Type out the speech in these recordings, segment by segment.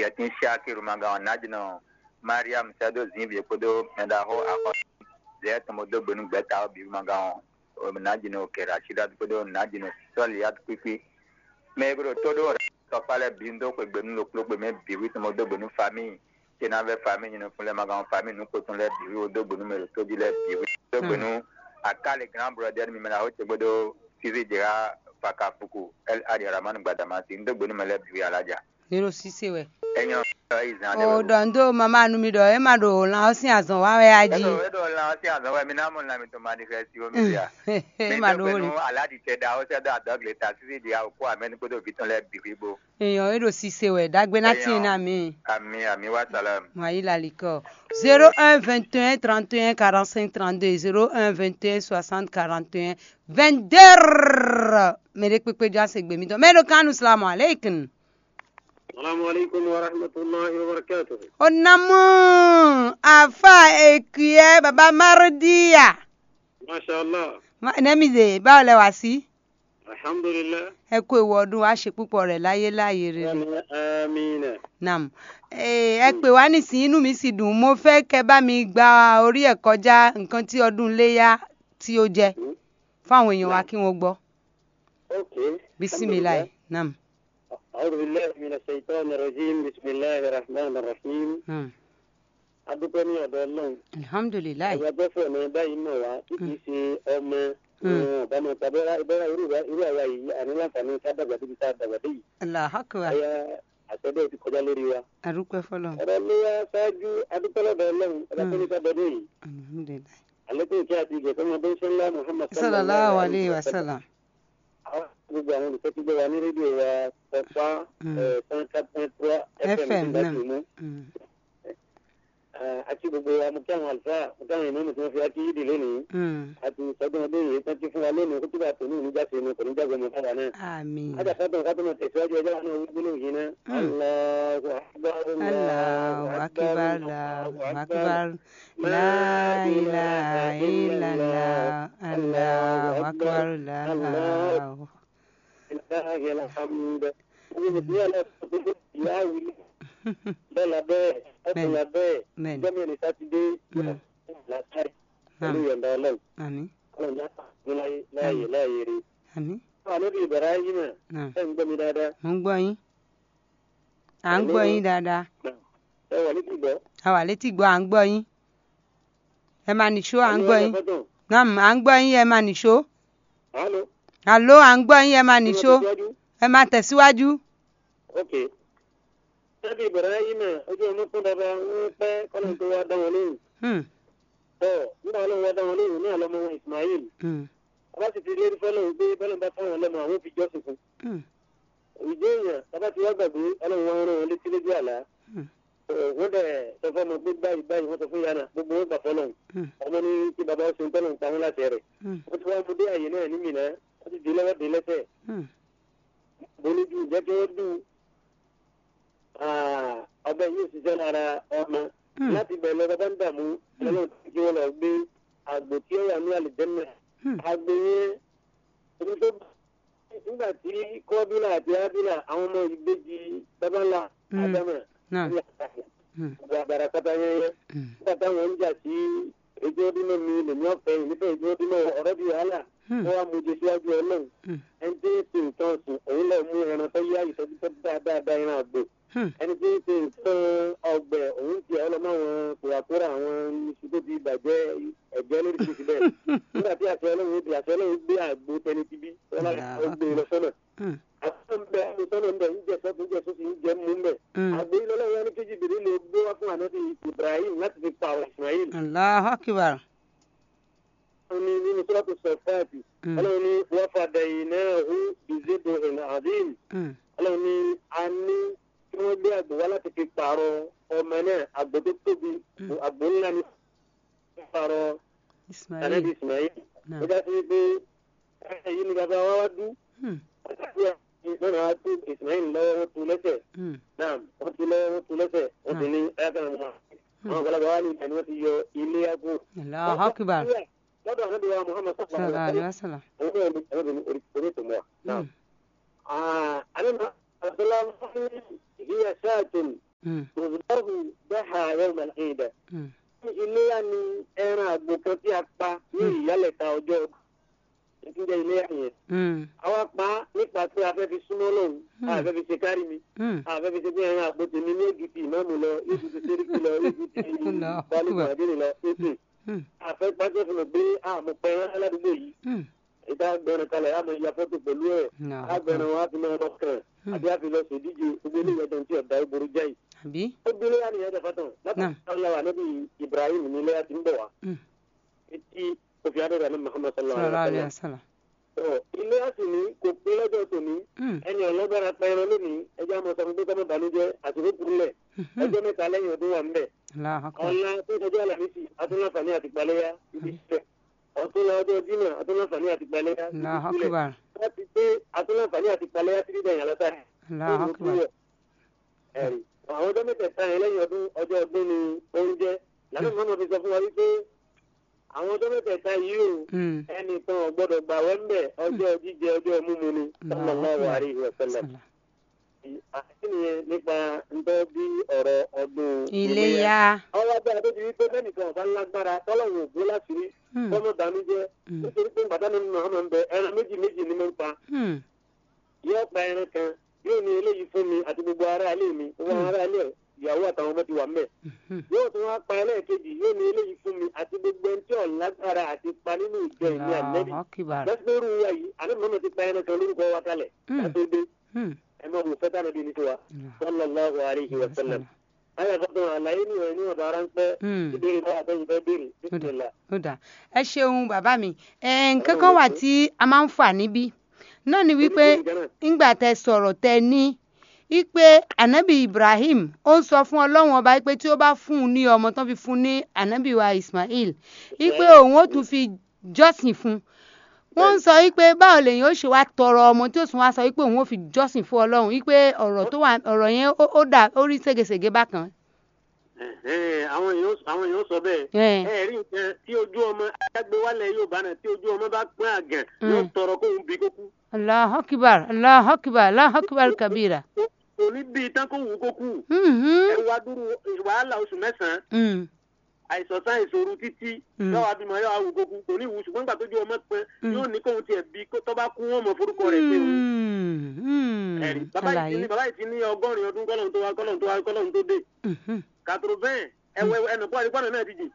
Yatin Shaki Rumaga Najino, Mariam Sado Zimbi Kodo, and a whole Zetomodo Bunu Beta Bimaga, or Najino Kerashida Kodo, Najino, Soliat Quickly. Maybe Todo, Topala Bindo, Benulo Club, maybe with Modo Bunu family, Kenave family, Fulemagan family, no Coton let you do Bunu, Tobile, Bunu, a Kali Grand Brother, Mimana Hotobodo, Sivija, Fakafuku, El Adiaraman Badamasi, the Bunumele Vialaja. 06 we. Enyo O dondo mama nu mi do e ma do la osin azan wa we aji. Edo la si azan wa mi na mo la mi to manifest yo mi ya. E ma do ri. Aladi te da o se da dog later si di a ko ameni ko do biton le bibo. Eyan edo 6 we dagbe na tin na mi. Ami wa salam. Wa ila liko. 01 21 31 45 32 01 21 60 41 22 mere pepe ja se gbe mi do. Me do kanu assalamu alaikum. Assalamu alaikum wa rahmatullahi wa barakatuh. Onamu afa ekuye baba mardiya. Mashallah. Nemize báwo lẹ wá sí? Alhamdulillah. Ẹ kú ewu ọdún wa ṣe púpọ̀ rẹ̀ láyé láyé rere. Àmín. Nam. Ẹ pè wá nísìnyí inú mi sì dùn. Mo fẹ́ kẹ́ bá mi gba orí ẹ̀ kọjá nǹkan tí ọdún Iléyá tí ó jẹ́ fáwọn èèyàn wa kí wọ́n gbọ́. Okay. Bismillah. Nam. أعوذ بالله من الشيطان الرجيم بسم الله الرحمن الرحيم adúpẹ́ ní ọ̀dọ̀ Ọlọ́run. Alhamdulillah. Àgbẹ̀fọ́ ọ̀nà báyìí náà wá tí kìí ṣe ọmọ ọ̀bánu tàbí irú àwa yìí àníláǹfààní ká dàgbà débi tá a dàgbà dé yìí. Allahu Akbar. Àyà àtẹ́dẹ́ ti kọjá lórí wa. Adúpẹ́ fọlọ́run. Ọ̀rọ̀ ló wá ṣáájú adúpẹ́ lọ́dọ̀ Ọlọ́run ọlọ́pẹ́ sábẹ́dẹ́ yìí. Alhamdulillah. Àlékún kí a ti gẹ̀ fọmọdé ńlá Muhammad sallallahu alaihi wasallam. Gbogbo àwọn olùkọ́ tí gbé wa ní rédíò wa Ọ̀pá 104.3 FM nígbà tí mú. Àti gbogbo wa mo kí àwọn àlùfáà mo kí àwọn ìmọ̀ọ́mù tí wọ́n fi wá kí yídì lónìí. Àti ìṣẹ́gun ọdún yìí tán ti fún wa lónìí kó túbà tó ní ìníjàsí ni kò ní jágbe mọ́ fáwa náà. Àmín. Àjàfẹ́tàn ká tó mọ̀ tẹ̀síwájú ẹjọ́ wa náà wípé lóòyìn náà. Allahu akbar. Allahu akbar. Allahu akbar. La ilaha illallah. Allahu akbar. Allahu. Lillahi alhamd. Bẹ́ẹ̀ bẹ́ẹ̀ ọ̀pọ̀lọpọ̀ bẹ́ẹ̀ gómìnà sátidé látàrí pẹ̀lú ìyọ̀ǹda Ọlọ́run. Ọlọ́run láàyè rí. Àwọn olórí Ibrahim ẹ̀ ń gbọ́ mi dáadáa. Mo ń gbọ́ yín. À ń gbọ́ yín dáadáa. Ẹ wà létí gbọ́. A wà létí gbọ́, à ń gbọ́ yín. Ẹ máa nìṣó, à ń gbọ́ yín. Nam, à ń gbọ́ yín, ẹ máa nìṣó. Àló, à ń gbọ́ yín, ẹ máa nìṣó. Ẹ máa tẹ̀síwájú. Okay. Nabi Ibrahim ojú ọmọ fún bàbá wọn pẹ́ kọ́nà tó wá dá wọn lóhùn. Nígbà wọn wá dá wọn lóhùn ní àlọ́mọ wọn Ismail. Bàbá sì ti lérí fọ́lọ́hùn pé bọ́lá bá fáwọn ọlọ́mọ àwọn fi jọ́sìn fún. Ìjọ èèyàn bàbá ti wá gbàgbé ọlọ́run wọn rán wọn létí lójú àlá. Wọ́n dẹ̀ sọ fún ọmọ pé báyìí wọ́n sọ fún yàrá gbogbo wọn gbà fọ́lọ́hùn. Ọmọ ní kí bàbá ó ṣe ń tọ́lọ̀ ń pa wọn láti rẹ̀. Wọ́n ti wá mú dé àyè náà ní Mínà wọ́n ti di lọ́wọ́ dé lẹ́sẹ̀. Bolójú ìjẹ́ kí wọ́n dùn. Ọbẹ̀ yóò ṣiṣẹ́ lára ọmọ láti bẹ̀rẹ̀ lọ́dọ̀ bá ń dààmú lọ́wọ́ tí wọ́n lọ gbé àgbò tí ó wà ní àlùjẹ́nà. Àgbò yẹn omi tó bá nígbà tí Kọ́bílà àti Ábílà àwọn ọmọ ìbejì babalá Ádámà ní àgbàrá kátà yẹn nígbà táwọn ń jà sí ètò ọdúnmọ̀ mi lèmi ọ̀fẹ́ ìnífẹ̀ ètò ọdúnmọ̀ ọ̀rọ̀ bíi wàhálà wọ́n wá mú jẹ síwájú Ọlọ́run ẹni tí ń ṣe nǹkan ọ̀sìn òun lọ mú ẹran tó yá ìtọ́jú tó dáadáa ẹran àgbò ẹni tí ń ṣe nǹkan ọ̀gbẹ̀ òun ti ọlọ́mọ àwọn kòràkórà àwọn iṣu tó ti bàjẹ́ ẹ̀jẹ̀ lórí ti bẹ́ẹ̀ nígbà tí àṣẹ Ọlọ́run gbé àgbo tẹni ti bí ọlọ́run gbé lọ sọ́nà àtúntò ń bẹ àmúsọ́nà ń bẹ ń jẹ sọ́tún jẹ sósì ń jẹ mú ń bẹ àgbo yìí lọ́lọ́run ní kéjì bèrè lè gbé wá fún ànábì Ibrahim láti fi pa àwọn Ismail. Allahu Akbar. Ní nínú sọ́tò sọ̀fáàtì ọlọ́run ní wọ́n fàdà ìnáhù ìzébò ìrìn àdín ọlọ́run ní a ní kí wọ́n gbé àgbò wá láti fi pààrọ̀ ọmọ náà àgbò tó tóbi àgbò ńlá ní pààrọ̀ ànábì Ismail ó dá sí pé èyí ni bàbá wa wá dú lọ́nà á tú Ismail lọ́wọ́ wọn tú lẹ́sẹ̀ náà wọ́n tú lọ́wọ́ wọn tú lẹ́sẹ̀ wọ́n ti ní ẹ̀ẹ́dẹ́gbẹ̀rún wọn àwọn ọ̀gọ́lọ́gbọ̀ wá ní ìtàn ni wọ́n ti yọ ilé àgbò. Allahu Akbar. lọ́dọ̀ ànábì wa Muhammad sallallahu alaihi wasallam orí tó mọ́ náà. àlẹ́ náà àtọ́lá هي شاة òṣùbọ́ọ̀hù bẹ́hà yawm al-eid. Iléyá ni ẹran àgbò kan tí a pa ní ìyálẹ̀ta ọjọ́ ìtújẹ́ iléyá yẹn. Àwa pa nípa pé a fẹ́ fi súnmọ́ lọ́hùn, a fẹ́ fi ṣe kárí mi, a fẹ́ fi ṣe pé ẹran àgbò tèmi ní ègìtì ìmáàmù lọ, ègìtì sẹ́ríkì lọ, ègìtì balùwẹ̀ àdéhùn lọ, a fẹ́ pàṣẹ fún mi pé mo pẹ́ ẹran aládùúgbò yìí. Ìta gbẹ̀rẹ̀ kalẹ̀ á mọ ìyá fọ́tò pẹ̀lú ẹ̀, á gbẹ̀rẹ̀ wọn á fi máa lọ́kàn, àbí á fi lọ ṣèdíje gbogbo ilé ìyẹn tó ń tí ọ̀dà ìgboro jẹ́ yìí. Ó gbé léyà nìyẹn tẹ̀ fọ́tàn látàrí ọlọ́wà níbi Ibrahim ní léyà ti ń bọ̀ wá. Etí òfin adọ́dà ní Muhammad sallallahu alaihi wasallam. Ilé àti ní kò pé lọ́jọ́ tòní, ẹni ọlọ́gbára pa ẹran lónìí, ẹjọ́ àmọ́ sọ fún pé kọ́mọ̀ bànújẹ́ àti rókùnlẹ̀, ẹjọ́ mẹ́ta lẹ́yìn ọdún wà ń bẹ̀. Ọ̀la tó ṣẹjọ́ àlàmísì, atúnláfààní àti gbalẹ́yà ibi ìṣẹ́. Ọ̀tún lọ́jọ́ Jímọ̀, atúnláfààní àti gbalẹ́yà ibi ìṣẹ́. Láti pé atúnláfààní àti gbalẹ́yà sí dídá ìyàlá sáré. Àwọn ọjọ́ mẹ́tẹ̀ẹ̀ta yẹn lẹ́yìn ọjọ́ ọdún ni oúnjẹ. Lánàá mọ́mọ́ fi sọ fún wa wípé àwọn ọjọ́ mẹ́tẹ̀ẹ̀ta yìí o ẹnìkan ò gbọ́dọ̀ gbà wọ́n bẹ̀ ọjọ́ jíjẹ ọjọ́ mímu ni sallallahu alaihi wasallam. Àti nìyẹn nípa ntọ́ bí ọ̀rọ̀ ọdún iléyá. Àwọn abẹ́ àdójú wípé bẹ́ẹ̀nìkan ọ̀bá lágbára tọ́lọ́run ògbó láti rí fọ́mọ́ dánújẹ́ nítorí pé bàtánù nínú ọmọ ń bẹ ẹran méjì ni mo ń pa. Yóò pa ẹran kan yóò ní eléyìí fún mi àti gbogbo ará ilé mi wọn ará ilé ìyàwó àtàwọn ọmọ ti wà mẹ́. Yóò tún wá pa ẹlẹ́ẹ̀kejì yóò ní eléyìí fún mi àti gbogbo ẹni tí ò lágbára àti pa nínú ìjọ ìní ànẹ́bí. Lọ́sibẹ́rù wa yìí àlẹ́mọ̀ọ́mọ̀ ti pa ẹran kan lórúkọ wa kalẹ̀ látọ́gbé. Ẹ máa wò fẹ́tà nàbí ní tiwa sallallahu alaihi wasallam. Ayọ̀ fọ́tàn àlàyé ní ọ̀dà ara ń pẹ́ ìbéèrè náà àtẹ̀yìn fẹ́ béèrè bísímillah. Ó dà ẹ ṣeun bàbá mi nǹkan kan wà tí a máa ń fà níbí náà ni wípé ńgbà tẹ sọ̀rọ̀ tẹ ní wípé ànábì Ibrahim ó ń sọ fún Ọlọ́run ọba wípé tí ó bá fún un ní ọmọ tán fi fún ní ànábì wa Ismail wípé òun ó tún fi jọ́sìn fún wọ́n ń sọ wípé báwo lèyìn ó ṣe wá tọrọ ọmọ tí ó sì wá sọ wípé òun ó fi jọ́sìn fún Ọlọ́run wípé ọ̀rọ̀ yẹn ó rí ségesège bákan. Àwọn èèyàn sọ bẹ́ẹ̀ rí nǹkan tí ojú ọmọ adágbéwálẹ̀ yóò bá náà tí ojú ọmọ bá pín àgàn yóò tọrọ kóun bí kókú. Allahu akbar Allahu akbar Allahu akbar kabira. Òní bíi tán kó wù kó kú. Ẹ wá dúró wàhálà oṣù mẹ́sàn-án. Àìsàn ìṣòro títí yóò wá bímọ yóò wá wù kó kú. Kò ní wù ṣùgbọ́n nígbà tójú ọmọ pẹ́ yóò ní kóun tiẹ̀ bí tó bá kú wọn mọ forúkọ rẹ̀ pé o. Bàbá yìí ti ní 100 ọdún kọ́lọ́n tó dé. 80 ẹnu kó àdìpọ́nà náà ti jì.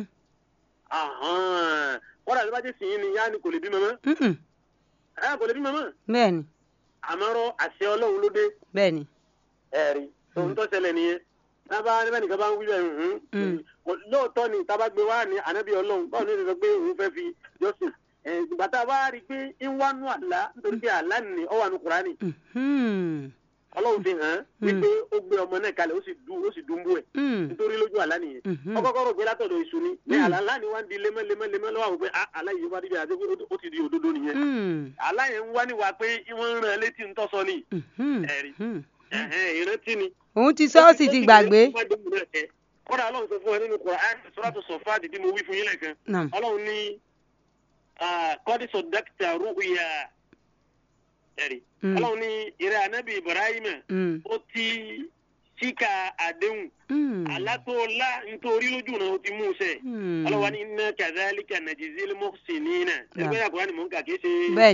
Kọ́dà tó bá jẹ́ sìn yín ni yá ni kò lè bí mọ́mọ́. Kò lè bí mọ́mọ́. Bẹ́ẹ̀ni. Àmọ́rọ́ àṣẹ Ọlọ́run ló dé. Bẹ́ẹ̀ni. Ẹ̀rí ohun tó ṣẹlẹ̀ nìyẹn. Tábà níbẹ̀ nìkan bá ń wí bẹ́ẹ̀ lóòótọ́ ni tábà gbé wá ní ànábì Ọlọ́run báwo ni ó ṣe sọ pé òun fẹ́ fi jọ́sìn. Ìgbà tá a bá rí i pé ń wá nú àlá nítorí pé àlá ni ó wà nú Kùránì. Ọlọ́run fi hàn wípé ó gbé ọmọ náà kalẹ̀ ó sì dùnbú ẹ̀ nítorí lójú àlá nìyẹn. Ọkọ̀kọ́ rò pé látọ̀dọ̀ èṣù ni ní àlá ni wá ń di lemọ́lemọ́ lọ́wọ́ àwọn pé àlá yìí bá dídí àti ó ti di òdodo nìyẹn. Àlá yẹn ń wá níwá pé wọ́n ń rán létí ń tọ́sọ ni. Ẹ̀rí ìrántí ni. Òun ti sọ ọ́ sì ti gbàgbé. Kọ́dà Ọlọ́run sọ fún ẹ nínú Kùránì Suratu Safat tí mo wí fún yín lẹ́ẹ̀kan. Ọlọ́run ní kọ́dí sọ̀dákítà rúùyà ẹ̀rí. Ọlọ́run ní ìrẹ́ ànábì Ibrahim ó ti síkà àdéhùn alátòólá nítorí lójú náà ó ti mú un sẹ́. Ọlọ́run wa ní inna kadhalika najzil muhsinina. Ẹgbẹ́ yàgò ni mò ń kà kìí ṣe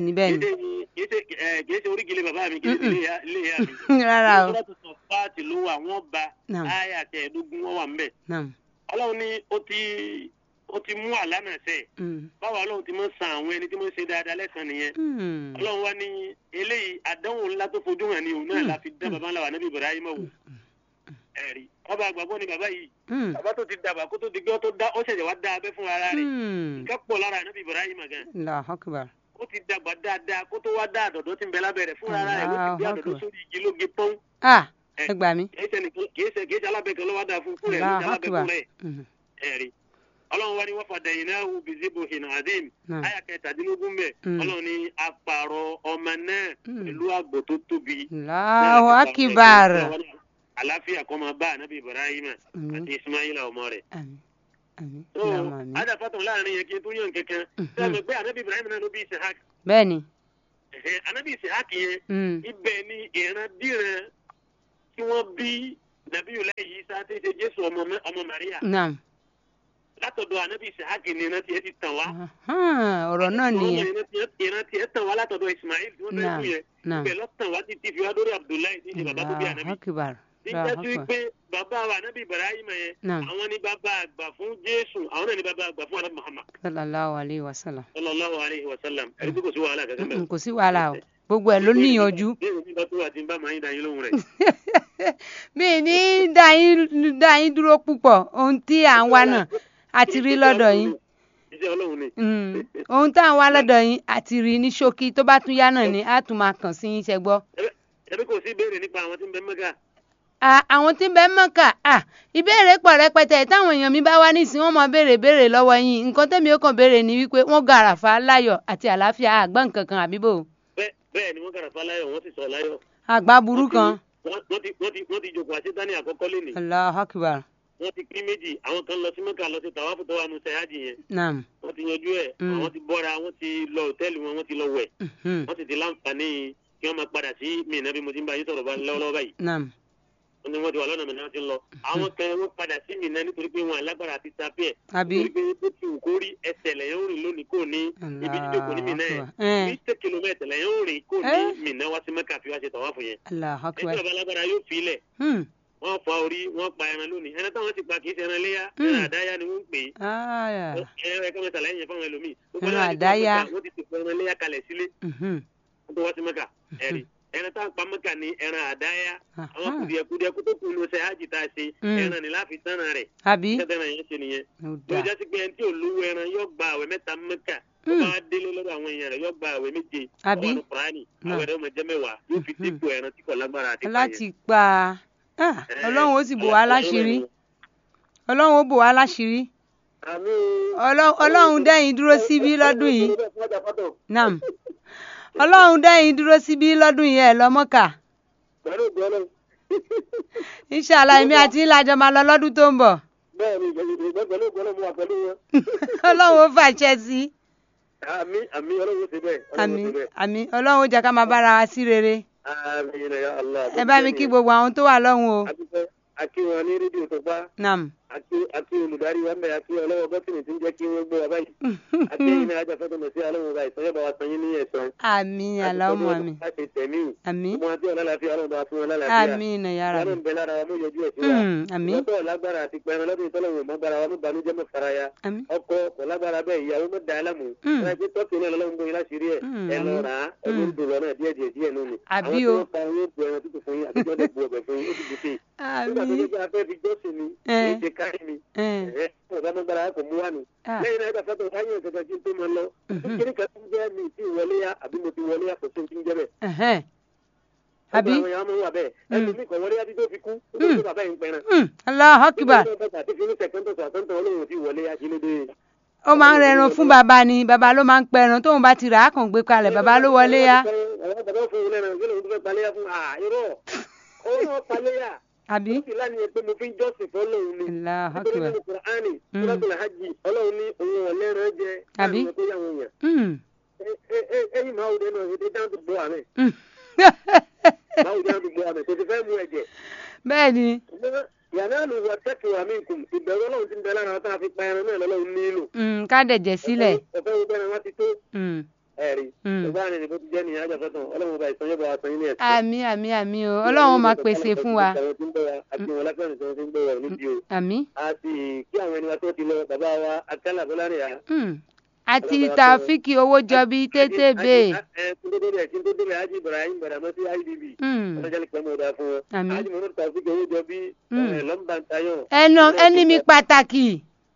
orígilé bàbá mi kìí ṣe ilé ìyá mi. Rárá o. Suratu Safat ló wà wọ́n ba áyà 15 wọ́n wà ń bẹ̀. Ọlọ́run ní ó ti mú àlànà sẹ báwo Ọlọ́run ti mọ san àwọn ẹni tí mo ṣe dáadáa lẹ́san nìyẹn. Ọlọ́run wa ní eléyìí àdánwò ńlá tó fojú hàn ní òun náà la fi dá bàbá ńlá wa Nábì Ibrahim wò. Ẹ̀rí ọba àgbàgbọ́ ni bàbá yìí bàbá tó ti dàgbà kó tó di gbọ́ tó dá ó ṣẹ̀ṣẹ̀ wá dá abẹ́ fún ara rẹ̀ nǹkan pọ̀ lára Nábì Ibrahim gan. Ó ti dàgbà dáadáa kó tó wá dá àdọ̀dọ̀ tí ń bẹ lábẹ́ rẹ̀ fún ara rẹ̀ ó ti gbé àdọ̀dọ̀ sórí igi lóge pọ́n. Ẹ gbà mí. kìí ṣe alábẹ́kan ló wá dá fún kúrẹ̀ ló dá alábẹ́kún rẹ̀. Ẹ̀rí Ọlọ́run wá ní wọ́n fàdà yìí náà wù bí zibo hin adim àyà 17 bẹ́ẹ̀ Ọlọ́run ní apàrọ̀ ọmọ náà pẹ̀lú àgbò tó tóbi. Allahu akbar. Àláfíà kó máa bá ànábì Ibrahim àti Ismaila ọmọ rẹ̀. Adàfàtàn láàrin yẹn kí n tó yàn kankan sẹ́mi pé ànábì Ibrahim náà ló bí Ishaq. Bẹ́ẹ̀ni. Ànábì Ishaq yẹn ibẹ̀ ni ìran díran tí wọ́n bí Nabiyullah Isa tí ṣe Jésù ọmọ Maria. Naam. Látọ̀dọ̀ ànábì Ìsìhákì ni iná tiẹ̀ ti tàn wá. Ọ̀rọ̀ náà nìyẹn. Ìran tiẹ̀ tàn wá látọ̀dọ̀ Ismail tí wọ́n fẹ́ kú yẹn. Ibẹ̀ lọ tàn wá títí fi wá lórí Abdullahi tí ṣe bàbá tó bí ànábì. Nígbà tí wípé bàbá wa ànábì Ibrahim yẹn, àwọn ni bàbá àgbà fún Jésù, àwọn náà ni bàbá àgbà fún ànábì Muhammad. Sallallahu alayhi wa sallam. Sallallahu alayhi wa sallam. Ẹni tó kò sí wàhálà kankan bẹ́ẹ̀. Kò sí wàhálà o. Gbogbo ẹ̀ ló níyànjú. Mi ní dá yín dúró púpọ̀ ohun tí à ń wá náà àti rí lọ́dọ̀ yín. Ohun tí à ń wá lọ́dọ̀ yín àti rí ní ṣókí tó bá tún yá náà ni a tún máa kàn sí yín ṣe gbọ́. Ẹbí kò sí ìbéèrè nípa àwọn tí ń bẹ Mẹ́kà. Àwọn tí ń bẹ Mẹ́kà ìbéèrè pọ̀ rẹpẹtẹ táwọn èèyàn mi bá wá nísìnyí wọ́n mọ béèrè lọ́wọ́ yín nǹkan tẹ́mi ó kàn béèrè ni wípé wọ́n ga àràfà láyọ̀ àti àlàáfíà àgbọ̀n nǹkan kan àbíbò. Bẹ́ẹ̀ ni wọ́n gàràfà láyọ̀ wọ́n sì sọ láyọ̀. Àgbà burú kan. Wọ́n ti jòkó àṣetánì àkọ́kọ́ lénìí. Allahu Akbar. Wọ́n ti pín méjì àwọn kan lọ sí Mẹ́kà lọ sí tàwáfù tó wà nù sẹ́yájì yẹn. Naam. Wọ́n ti yanjú ẹ̀ àwọn ti bọ́ra wọ́n ti lọ hòtẹ́ẹ̀lì wọn wọ́n ti lọ wẹ̀. Wọ́n sì ti láǹfààní kí wọ́n máa padà sí Mínà bí mo ti ń bá yín sọ̀rọ̀ lọ́wọ́lọ́wọ́ báyìí. Naam. Wọ́n ní wọ́n ti wà lọ́nà Mínà wọ́n ti lọ. Àwọn kan wọ́n padà sí Mínà nítorí pé wọn alágbára àti sapẹ́. Àbí. Nítorí pé ó ti wù kó rí ẹsẹ̀ lẹ́yìn ó rìn lónìí kò ní ibi jíjókòó ní Mínà yẹn. 8 kìlómítà lẹ́yìn ó rìn kò ní Mínà wá sí Mẹ́kà fi wá ṣe tàwáfù yẹn. Allahu Akbar. Ẹjọ́ alágbára yóò fi ilẹ̀. Wọ́n fa orí wọ́n pa ẹran lónìí ẹran táwọn ti pa kì í ṣe ẹran léyà ẹran àdáyá ni wọ́n ń pè é. Ẹran ẹ̀ka mẹ́ta lẹ́yìn fáwọn ẹlòmíì. Ẹran àdáyá. Wọ́n ti sèpọ̀ ẹran léyà kalẹ̀ sílé. Wọ́n tó wá sí Mẹ́kà ẹ̀rí. Ẹran táwọn pa Mẹ́kà ni ẹran àdáyá. Àwọn kùdìẹ̀kùdìẹ̀ kó tó kù ní oṣù hajj tá a ṣe ẹran ni láfi tánà rẹ̀. Àbí. Tẹ́tẹ́ran yẹn ṣe nìyẹn. Tó jẹ́ sí pé ẹni tí ò lówó ẹran yóò gba àwẹ̀ mẹ́ta Mẹ́kà. Tó bá délé lọ́dọ̀ àwọn èèyàn rẹ̀ yóò gba àwẹ̀ méje. Àbí. Àwọn Kùránì àwẹ̀ rẹ̀ ọmọ jẹ́ mẹ́wàá yóò fi dípò ẹran tí kò lágbára àti pààyàn. Láti pa Ọlọ́run ó sì bò wá láṣìírí. Ọlọ́run ó bò wá láṣìírí. Ọlọ́run dẹ́yìn dúró síbí lọ́dún yìí. Naam. Ọlọ́run dẹ́yìn dúró síbí lọ́dún yìí ẹ̀ lọ Mọ́kà. Inshallah èmi àti ìlàjọ máa lọ lọ́dún tó ń bọ̀. Ọlọ́run ó fàṣẹ sí. Àmín Ọlọ́run ó ṣe bẹ́ẹ̀. Àmín Ọlọ́run ó jẹ́ ká máa bára wa sí rere. Ẹ bá mi kí gbogbo àwọn tó wà lọ́hùn o. Akí wọn ní rédíò tó bá. Naam. Akí olùdarí wa ń bẹ̀ akí ọlọ́wọ́ bọ́tìnì tí ń jẹ́ kí wọ́n gbé wa báyìí. Akí ẹ̀yin náà ajá fẹ́tọ̀ sí ọlọ́run ọba ìsọyẹ́ bá wa san yín ní ẹ̀san. Àmín Allahumma àmín. Láti tẹ̀mí. Àmín. Ọmọ àti ọ̀làlàfíà ọlọ́run bá fún wọn lálàáfíà. Àmín ya Rabbi. Ọlọ́run bẹ lára wa mú yọjú ẹ̀ sí wa. Àmín. Wọ́n tọ̀ lágbára àti pẹ̀rẹ̀ lọ́dún ìtọ́lọ́run mọ́ gbára wa mú banújẹ́ mọ́ faraya. Àmín. Ọkọ kò lágbára bẹ́ẹ̀ ìyàwó mọ́ da alámù. Ẹ ti tọ́kì náà lọ́lọ́run gbóyin láṣìírí ẹ̀. Ẹ lọ rà á. Ọdún dòrò náà díẹ̀ nù ni. Àbí o. Àwọn tí wọ́n pa owó bu ẹran tútù fún yín àti jọ́dẹ̀ bu ọbẹ̀ fún yín ó ti bù sí. Nígbà tó yẹ kí a fẹ́ fi jọ́sìn ni, èyí ti kárí mi. Ọ̀gá mọ́gbára kò mú wá nù. Lẹ́yìn náà ẹgbẹ́ fẹ́tọ̀ táyé ìjọba tí ń tó mọ lọ. Kíni kan tí ń jẹ́ mi tí ìwọlé yá àbí mo ti wọlé yá kò sí ti ń jẹ́ bẹ́ẹ̀. Àbí. Àwọn èèyàn máa ń wà bẹ́ẹ̀. Ẹni mi kò wọlé yá tí tó fi kú. Ó tó bàbá yìí ń pẹran. Allahu Akbar. Ó máa ń rẹran fún bàbá ni bàbá ló máa ń pẹran tóun bá ti rà á kàn gbé kalẹ̀ bàbá ló wọlé yá. Àbí. Ó sì lánìí pé mo fi ń jọ́sìn fọ́lọ́run ni. Allahu Akbar. Nítorí nínú Kùránì, Suratul Hajj, Ọlọ́run ní òun ọ̀lẹ́ran jẹ Àbí. láàrin tó yà wọ̀nyàn. Ẹ̀yin máa wù dé náà, èdè dáhùn tó gbọ́ àmì. Máa wù dáhùn tó gbọ́ àmì, kò sì fẹ́ mú ẹ̀jẹ̀. Bẹ́ẹ̀ ni. Yàrá ló wọ tẹ́kì wà mí kùn, ìbẹ̀rù Ọlọ́run ti ń bẹ lára tá a fi pa ẹran náà lọ́lọ́run nílò. Ká dẹ̀jẹ̀ sílẹ̀. Ọ̀fẹ́ wo bẹ́ẹ̀ wọ́n ti tó. Ẹ̀rí. Ìgbà ni bó ti jẹ́ nìyẹn ajá fẹ́tàn, Ọlọ́run bá ìsọyẹ́ bá wa san yín ní ẹ̀sìn. Àmín o. Ọlọ́run máa pèsè fún wa. Àmín. Àti kí àwọn ẹni wa tó ti lọ bàbá wa Akálà Bọ́lárìnà. Àti Tàfíkì Owójọbí tètè bẹ́ẹ̀. Kúndódébẹ̀ Ájì Ibrahim Bàdàmọ́ sí IDB. Ọlọ́jàlẹ̀ pẹ̀lú ọ̀dà fún wọn. Àmín. Ájì Mọ̀nà Tàfíkì Owójọbí Lọ́mbàntayọ̀. Ẹni mi pàtàkì.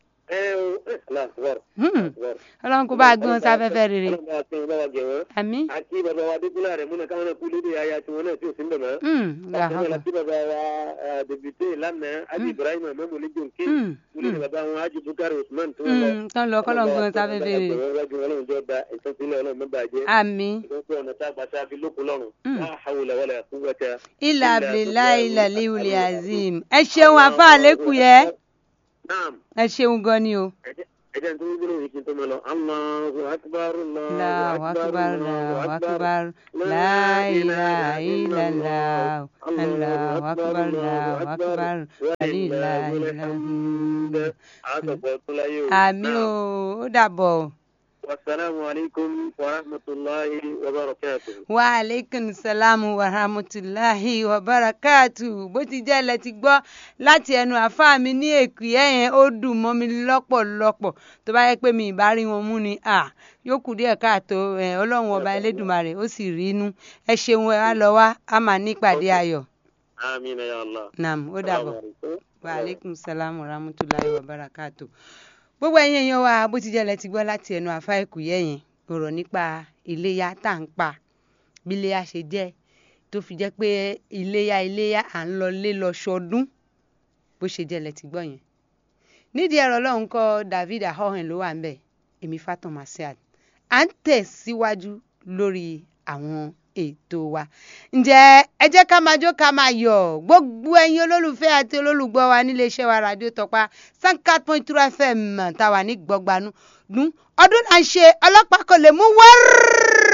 Ọlọ́run kó bá a gbé wọn sáfẹ́fẹ́ rere. Àmín. Àti bàbá wa Adékúnlá rẹ̀ múnà káwọn náà kú lédè aya tí wọn náà tí ò sí ń bẹ̀ mọ́. Àti bàbá wa dèbìtì lánàá Ájì Ibrahim Mẹ́mú ní Jòǹkè. Kúlé ní bàbá wọn Ájì Bukari Usman tó ń lọ. Tán lọ kọ́lọ́n gbé wọn sáfẹ́fẹ́ rere. Ọlọ́run jọ da ìtọ́sílẹ̀ Ọlọ́run mẹ́bàá jẹ́. Àmín. Ìtọ́sílẹ̀ ọ̀nà tá a gbà sáfi lókun lọ́rùn. La hawla wala quwwata. Illa billahi al-aliyyil azim. Ẹ ṣeun àfáà lẹ́kùn yẹ. Ẹ ṣeun gan ni o. ẹjẹ tó ń gbé lórí kí n tó mọ lọ Allahu akbar Allahu akbar Allahu akbar la ilaha illallah Allahu akbar Allahu akbar la ilaha illallah. Àmín o, ó dàbọ̀. Wassalamu alaikum wa rahmatullahi wa barakatuh. Wa alaikum salam wa rahmatullahi wa barakatuh. Bó ti jẹ́ lẹ ti gbọ́ láti ẹnu àfáà mi ní Èkìyẹ́ yẹn, ó dùn mọ́ mi lọ́pọ̀lọpọ̀. Tó bá yẹ pé mi ìbá rí wọn mú ni yóò kù díẹ̀ káàtó. Ọlọ́run ọba Elédùmarè ó sì rí inú. Ẹ ṣeun ẹ wá lọ wá, a máa nípàdé ayọ̀. Àmín ya Allah. Naam, ó dàbọ̀. Wa alaikum salam wa rahmatullahi wa barakatuh. Gbogbo ẹ̀yin èèyàn wa, bó ti jẹ́ lẹ ti gbọ́ láti ẹnu àfáà Èkìyẹ́ yẹn, ọ̀rọ̀ nípa iléyá tá à ń pa, bí iléyá ṣe jẹ́, tó fi jẹ́ pé iléyá à ń lọ lé lọ ṣọdún, bó ṣe jẹ́ lẹ ti gbọ́ yẹn. Nídìí ẹ̀rọ Ọlọ́run kọ́ David Ahohen ló wà ń bẹ̀, èmi Fatoma Siad. À ń tẹ̀síwájú lórí àwọn ètò wa. Ǹjẹ́ ẹ jẹ́ ká máa jó ká máa yọ̀, gbogbo ẹ̀yin olólùfẹ́ àti olólùgbọ́ wa nílé iṣẹ́ wa Radio Tọ́pá 104.3 FM tá wà ní Gbọ̀gbanú. Ọdún là ń ṣe, ọlọ́pàá kò lè mú wọ́rrrr.